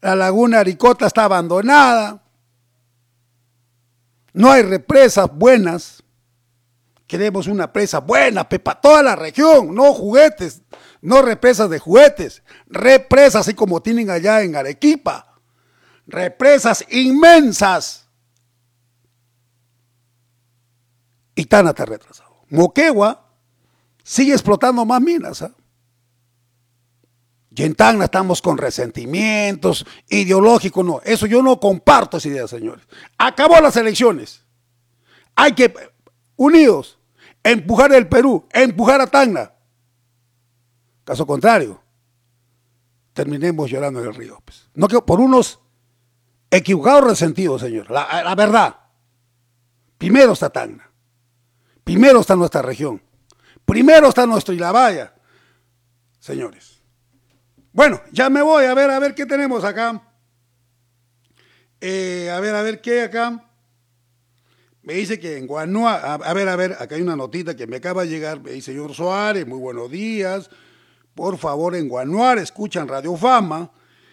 La laguna Aricota está abandonada. No hay represas buenas. Queremos una presa buena, para toda la región, no juguetes, no represas de juguetes, represas así como tienen allá en Arequipa, represas inmensas. Y Tacna está retrasado. Moquegua sigue explotando más minas, ¿eh? Y en Tacna estamos con resentimientos ideológicos, no, eso yo no comparto esa idea, señores. Acabó las elecciones. Hay que, unidos, empujar el Perú, empujar a Tacna. Caso contrario, terminemos llorando en el río. Pues. No que por unos equivocados resentidos, señor. La verdad. Primero está Tacna. Primero está nuestra región. Primero está nuestro Ilabaya. Señores. Bueno, ya me voy a ver qué tenemos acá. A ver qué acá. Me dice que en Guanua, a ver, acá hay una notita que me acaba de llegar. Me dice, señor Suárez, muy buenos días. Por favor, en Guanuar, escuchan Radio Fama.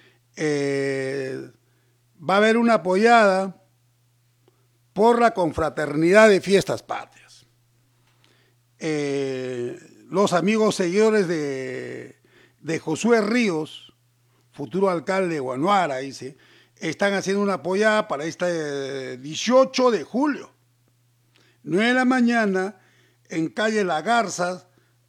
Va a haber una apoyada por la confraternidad de Fiestas Patrias. Los amigos seguidores de Josué Ríos, futuro alcalde de Guanuara, dice, están haciendo una apoyada para este 18 de julio. 9 de la mañana, en calle La Garza,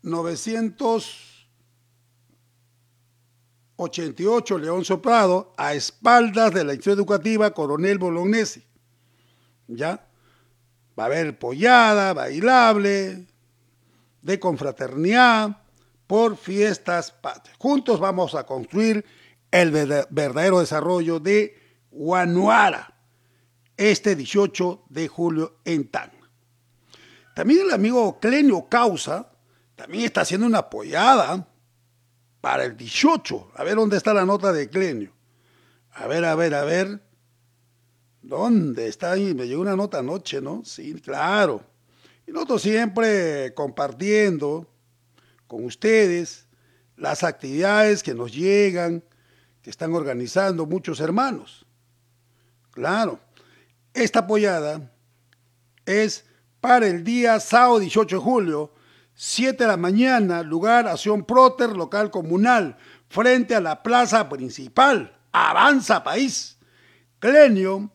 988 León Soprado, a espaldas de la institución educativa Coronel Bolognesi. ¿Ya? Va a haber pollada, bailable, de confraternidad, por Fiestas Patrias. Juntos vamos a construir el verdadero desarrollo de Guanuara, este 18 de julio en Tacna. También el amigo Clenio Causa también está haciendo una apoyada para el 18. A ver dónde está la nota de Clenio. A ver. ¿Dónde está? Me llegó una nota anoche, ¿no? Sí, claro. Y nosotros siempre compartiendo con ustedes las actividades que nos llegan, que están organizando muchos hermanos. Claro. Esta apoyada es para el día sábado 18 de julio, 7 de la mañana, lugar Acción Próter, local comunal, frente a la plaza principal. Avanza País. Clenio,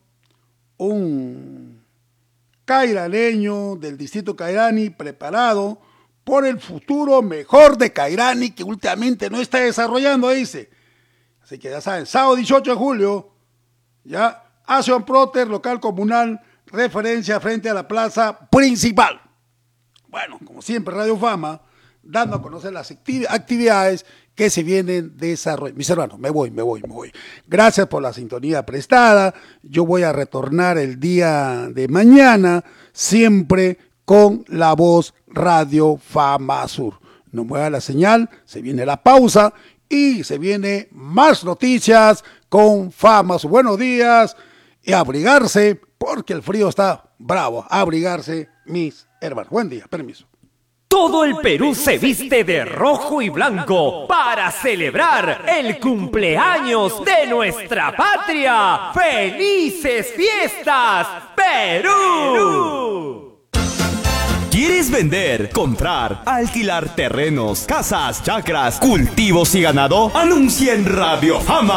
un cairaneño del distrito Cairani, preparado por el futuro mejor de Cairani, que últimamente no está desarrollando, dice. Así que ya saben, sábado 18 de julio, ya, Acción Próter, local comunal, referencia frente a la plaza principal. Bueno, como siempre, Radio Fama, dando a conocer las actividades que se vienen desarrollando. Mis hermanos, me voy. Gracias por la sintonía prestada. Yo voy a retornar el día de mañana, siempre con la voz Radio Fama Sur. No mueva la señal, se viene la pausa y se viene más noticias con Fama Sur. Buenos días y abrigarse, porque el frío está bravo. Abrigarse, mis hermanos. Buen día, permiso. Todo el Perú se viste de rojo y blanco para celebrar el cumpleaños de nuestra patria. ¡Felices fiestas, Perú! ¿Quieres vender, comprar, alquilar terrenos, casas, chacras, cultivos y ganado? Anuncia en Radio Fama.